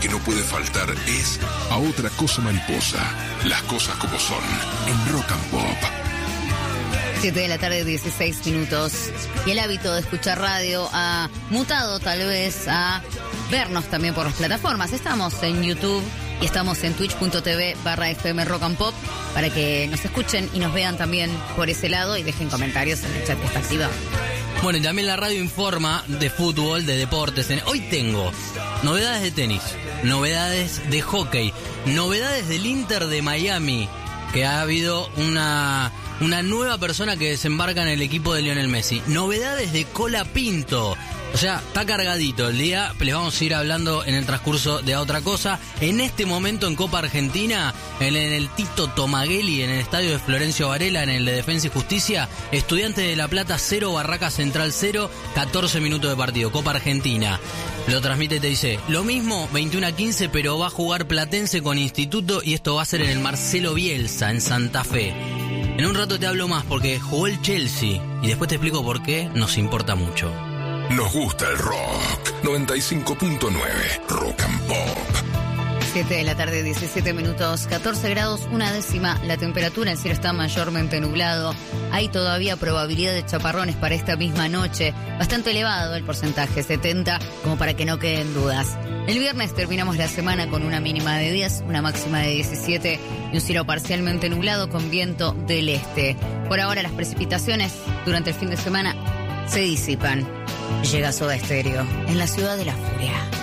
que no puede faltar es A Otra Cosa Mariposa. Las cosas como son en Rock and Pop. 7 de la tarde, 16 minutos. Y el hábito de escuchar radio ha mutado tal vez a vernos también por las plataformas. Estamos en YouTube y estamos en twitch.tv/FM Rock and Pop para que nos escuchen y nos vean también por ese lado y dejen comentarios en el chat que está activado. Bueno, y también la radio informa de fútbol, de deportes. Hoy tengo novedades de tenis, novedades de hockey, novedades del Inter de Miami, que ha habido una nueva persona que desembarca en el equipo de Lionel Messi. Novedades de Colapinto. O sea, está cargadito el día. Les vamos a ir hablando en el transcurso de otra cosa. En este momento en Copa Argentina, en el Tito Tomagueli, en el estadio de Florencio Varela, en el de Defensa y Justicia, Estudiantes de La Plata 0, Barracas Central 0, 14 minutos de partido. Copa Argentina. Lo transmite y te dice, lo mismo, 21-15, pero va a jugar Platense con Instituto y esto va a ser en el Marcelo Bielsa, en Santa Fe. En un rato te hablo más porque jugó el Chelsea y después te explico por qué nos importa mucho. Nos gusta el rock. 95.9 Rock and Pop. 7 de la tarde, 17 minutos, 14 grados, 1/10 la temperatura. El cielo está mayormente nublado. Hay todavía probabilidad de chaparrones para esta misma noche. Bastante elevado el porcentaje, 70, como para que no queden dudas. El viernes terminamos la semana con una mínima de 10, una máxima de 17 y un cielo parcialmente nublado con viento del este. Por ahora las precipitaciones durante el fin de semana se disipan. Llega Soda Stereo en la ciudad de la furia.